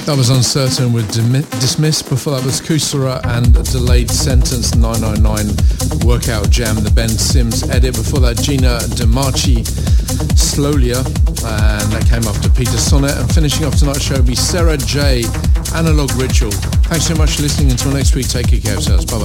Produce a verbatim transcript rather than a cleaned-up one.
That was Uncertain with Dim- Dismiss. Before that was Kusura and Delayed Sentence nine nine nine Workout Jam, the Ben Sims edit. Before that, Gina DeMarchi, Slowlier, and that came after Peter Sonnet. And finishing off tonight's show will be Sarah J, Analog Ritual. Thanks so much for listening. Until next week, take care of yourselves. Bye bye.